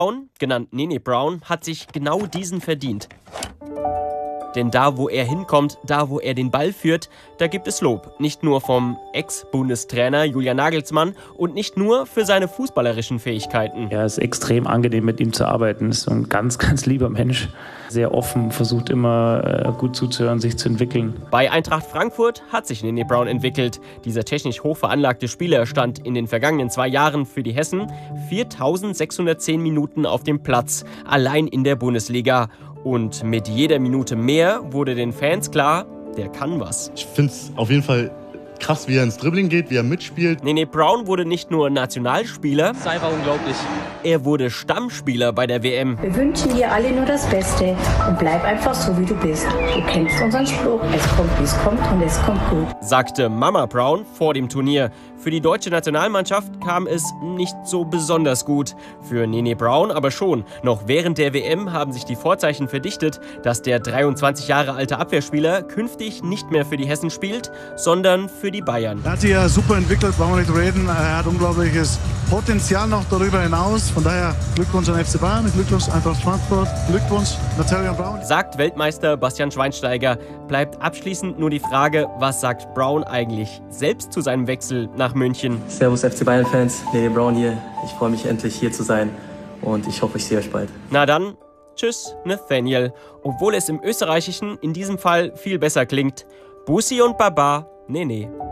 Brown, genannt Nene Brown, hat sich genau diesen verdient. Denn da, wo er hinkommt, da, wo er den Ball führt, da gibt es Lob. Nicht nur vom Ex-Bundestrainer Julian Nagelsmann und nicht nur für seine fußballerischen Fähigkeiten. Ja, es ist extrem angenehm, mit ihm zu arbeiten. Ist so ein ganz, ganz lieber Mensch. Sehr offen, versucht immer gut zuzuhören, sich zu entwickeln. Bei Eintracht Frankfurt hat sich Nene Brown entwickelt. Dieser technisch hoch veranlagte Spieler stand in den vergangenen 2 Jahren für die Hessen 4.610 Minuten auf dem Platz, allein in der Bundesliga. Und mit jeder Minute mehr wurde den Fans klar, der kann was. Ich finde es auf jeden Fall krass, wie er ins Dribbling geht, wie er mitspielt. Nene Brown wurde nicht nur Nationalspieler, Das ist einfach unglaublich. er wurde Stammspieler bei der WM. Wir wünschen dir alle nur das Beste und bleib einfach so, wie du bist. Du kennst unseren Spruch, es kommt, wie es kommt und es kommt gut. Sagte Mama Brown vor dem Turnier. Für die deutsche Nationalmannschaft kam es nicht so besonders gut. Für Nene Brown aber schon. Noch während der WM haben sich die Vorzeichen verdichtet, dass der 23 Jahre alte Abwehrspieler künftig nicht mehr für die Hessen spielt, sondern für die Bayern. Er hat sich ja super entwickelt, brauchen wir nicht reden. Er hat unglaubliches Potenzial noch darüber hinaus. Von daher Glückwunsch an FC Bayern, Glückwunsch Eintracht Frankfurt, Glückwunsch Natalia Brown. Sagt Weltmeister Bastian Schweinsteiger. Bleibt abschließend nur die Frage, was sagt Brown eigentlich selbst zu seinem Wechsel nach München? Servus FC Bayern-Fans, Nene Brown hier. Ich freue mich endlich hier zu sein und ich hoffe, ich sehe euch bald. Na dann, tschüss Nathaniel. Obwohl es im Österreichischen in diesem Fall viel besser klingt. Bussi und Baba, Nene.